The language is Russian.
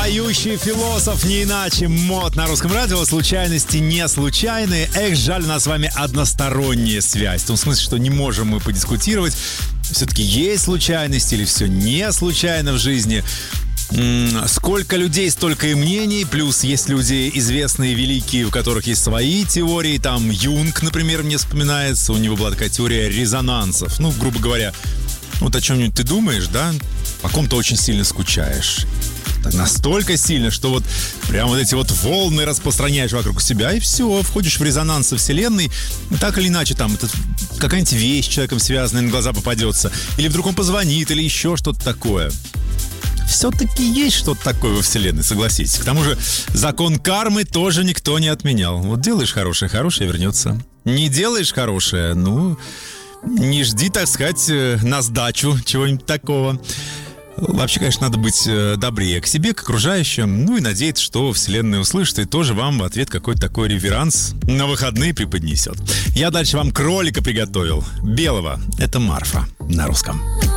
Поющий философ, не иначе, мод на русском радио. Случайности не случайные. Эх, жаль, у нас с вами односторонняя связь. В том смысле, что не можем мы подискутировать, все-таки есть случайность или все не случайно в жизни. Сколько людей, столько и мнений. Плюс есть люди известные, великие, у которых есть свои теории. Там Юнг, например, мне вспоминается. У него была такая теория резонансов. Ну, грубо говоря, вот о чем-нибудь ты думаешь, да? О ком-то очень сильно скучаешь. Настолько сильно, что вот прям вот эти вот волны распространяешь вокруг себя, и все, входишь в резонанс со Вселенной. Так или иначе, там это какая-нибудь вещь с человеком связанная на глаза попадется, или вдруг он позвонит, или еще что-то такое. Все-таки есть что-то такое во Вселенной, согласитесь. К тому же закон кармы тоже никто не отменял. Вот делаешь хорошее, хорошее вернется. Не делаешь хорошее, ну, не жди, так сказать, на сдачу чего-нибудь такого. Вообще, конечно, надо быть добрее к себе, к окружающим. Ну и надеяться, что Вселенная услышит и тоже вам в ответ какой-то такой реверанс на выходные преподнесет. Я дальше вам кролика приготовил. Белого. Это Марфа на русском.